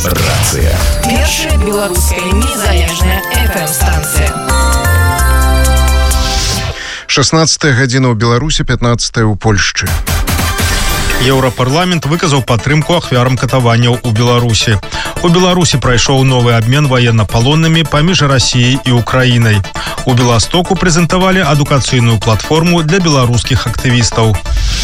Рацыя. Першая беларуская незалежная FM-станцыя. 16 гадзіна ў Беларусі, 15 у Польшчы. Еўрапарламент выказаў падтрымку ахвярам катаванняў у Беларусі. У Беларусі прайшоў новы абмен ваеннапалоннымі паміж Расіяй і Украінай. У Беластоку прэзентавалі адукацыйную платформу для беларускіх актывістаў.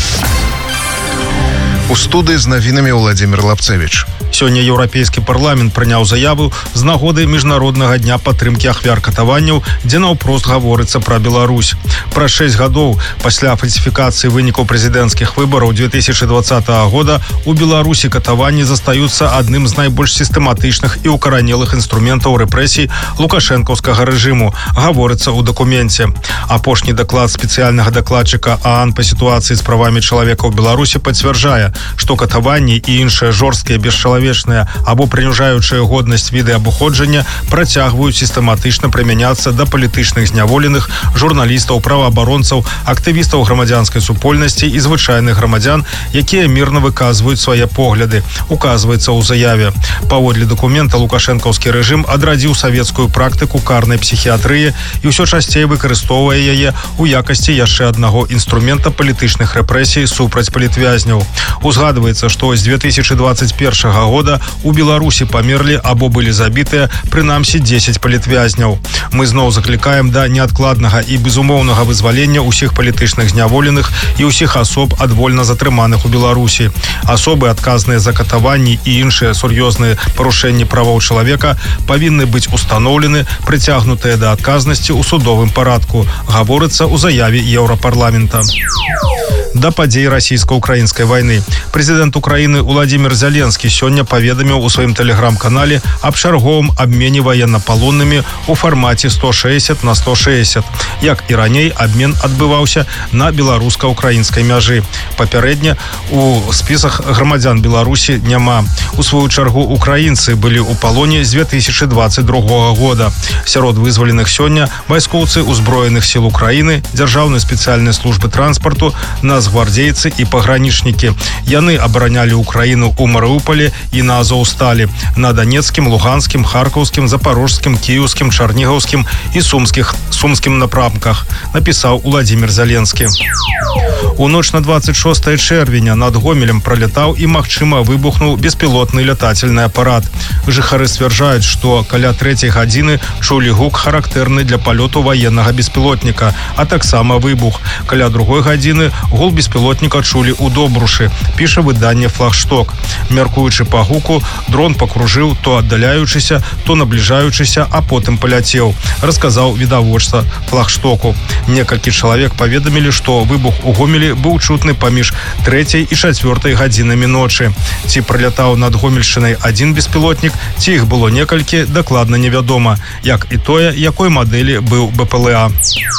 У студыі з навінамі Владзімір Лапцевіч. Сёння Еўрапейскі парламент прыняў заяву з нагоды міжнароднага дня падтрымкі ахвяр катаванняў, дзе наўпрост гаворыцца пра Беларусь. Праз 6 гадоў пасля фальсіфікацыі вынікаў прэзідэнцкіх выбараў 2020 года у Беларусі катаванні застаюцца адным з найбольш сістэматычных і укаранелых інструментаў рэпрэсій лукашэнкаўскага рэжыму, гаворыцца ў дакуменце. Апошні даклад спецыяльнага дакладчыка ААН па сітуацыі з правамі чалавека ў Беларусі пацвярджае, што катаванні і іншыя жорсткія бесчалавечныя або прыніжаючыя годнасць віды абыходжання працягваюць сістэматычна прымяняцца да палітычных зняволеных, журналістаў, праваабаронцаў, актывістаў грамадзянскай супольнасці і звычайных грамадзян, якія мірна выказваюць свае погляды, указваецца ў заяве. Паводле дакумента лукашэнкаўскі рэжым адрадзіў савецкую практыку карнай псіхіятрыі і ўсё часцей выкарыстоўвае яе ў якасці яшчэ аднаго інструмента палітычных рэпрэсій супраць палітвязняў. Узгадваецца, што з 2021 года у Беларусі памерлі або былі забітыя прынамсі 10 палітвязняў. Мы зноў заклікаем да неадкладнага і безумоўнага вызвалення ўсіх палітычных зняволеных і ўсіх асоб адвольна затрыманых у Беларусі. Асобы, адказныя за катаванні і іншыя сур'ёзныя парушэнні правоў чалавека, павінны быць устаноўлены, прыцягнутыя да адказнасці ў судовым парадку, гаворыцца ў заяве Еўрапарламента. Да падзей расійска-украінскай вайны. Прэзідэнт Украіны Уладзімір Зеленскі сёння паведаміў у сваім тэлеграм-канале аб чарговым абмене ваеннапалоннымі ў фармаце 160 на 160. Як і раней, абмен адбываўся на беларуска-украінскай мяжы. Папярэдне у спісах грамадзян Беларусі няма. У сваю чаргу украінцы былі ў палоне з 2022 года. Сярод вызваленых сёння вайскоўцы ўзброеных сіл Украіны, дзяржаўнай спецыяльнай службы транспарту, нацгвардзейцы і пагранічнікі. Яны абаранялі Украіну ў Марыуполі і на Азоўсталі, на Донецкім, Луганскім, Харкаўскім, Запорожскім, Кіеўскім, Чарнігаўскім і Сумскім напрамках, напісаў Уладзімір Зеленскі. У ноч на 26 чэрвеня над Гомелем пралетаў і, магчыма, выбухнуў беспілотны лятательны апарат. Жыхары сцвярджаюць, што каля 3 гадзіны чулі гук характэрны для палёту ваеннага беспілотніка, а таксама выбух. Каля 2 гадзіны гул беспілотніка чулі ў Добрушы, піша выданне «Флагшток». Мяркуючы па гуку, дрон пакружыў, то аддаляючыся, то набліжаючыся, а потым паляцеў, расказаў відавочца «Флагштоку». Некалькі чалавек паведамілі, што выбух у Гомелі быў чутны паміж 3 і 4 гадзінамі ночы. Ці пралятаў над Гомельшчынай адзін беспілотнік, ці іх было некалькі, дакладна невядома, як і тое, якой мадэлі быў БПЛА.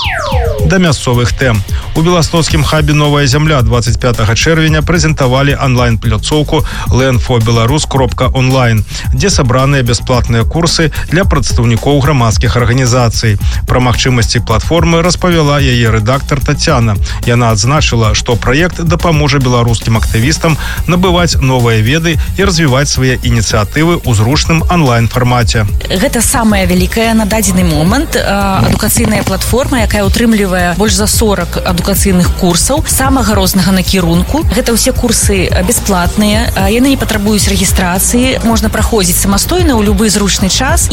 Да мясцовых тэм. У беластоцкім хабе «Новая зямля» 25 чэрвеня прэзентавалі онлайн-пляцоўку learnforbelarus.online, дзе сабраныя бясплатныя курсы для прадстаўнікоў грамадскіх арганізацый. Пра магчымасці платформы распавяла яе рэдактар Тацяна. Яна адзначыла, што праект дапаможа беларускім актывістам набываць новыя веды і развіваць свае ініцыятывы ў зручным онлайн-фармаце. Гэта самая вялікая на дадзены момант адукацыйная платформа, якая утрымлівае больш за 40 адукацыйных курсаў самага рознага накірунку. Гэта ўсе курсы бясплатныя, яны не патрабуюць рэгістрацыі, можна праходзіць самастойна ў любы зручны час